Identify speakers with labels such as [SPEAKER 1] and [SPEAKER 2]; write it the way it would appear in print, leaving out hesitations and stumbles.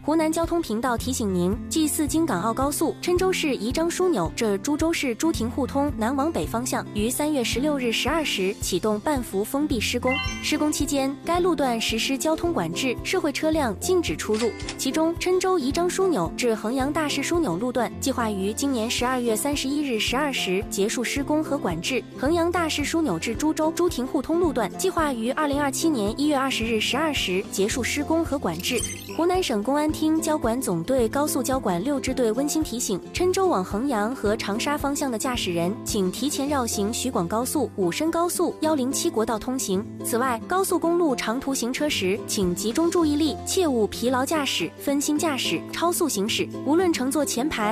[SPEAKER 1] 湖南交通频道提醒您：G4京港澳高速郴州市宜章枢纽至株洲市朱亭互通南往北方向于3月16日12时启动半幅封闭施工。施工期间，该路段实施交通管制，社会车辆禁止出入。其中，郴州宜章枢纽至衡阳大市枢纽路段计划于今年12月31日12时结束施工和管制；衡阳大市枢纽至株洲朱亭互通路段计划于2027年1月20日12时结束施工和管制。湖南省公安厅交管总队高速交管6支队温馨提醒：郴州往衡阳和长沙方向的驾驶人，请提前绕行徐广高速、武深高速、107国道通行。此外，高速公路长途行车时，请集中注意力，切勿疲劳驾驶、分心驾驶、超速行驶。无论乘坐前排